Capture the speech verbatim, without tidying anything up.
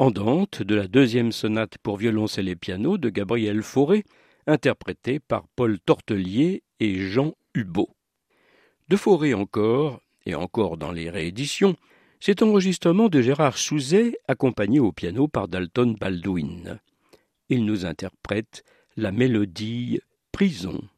Andante de la deuxième sonate pour violoncelle et piano de Gabriel Fauré, interprétée par Paul Tortelier et Jean Hubot. De Fauré encore, et encore dans les rééditions, cet enregistrement de Gérard Souzet accompagné au piano par Dalton Baldwin. Il nous interprète la mélodie Prison.